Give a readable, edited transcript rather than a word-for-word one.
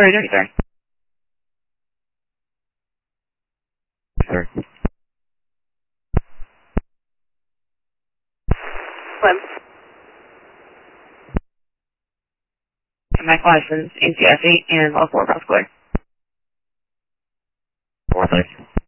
Sorry, sorry. Sorry. Slim. Mac license, ACS 8 and L4 cross clear. 4, thanks.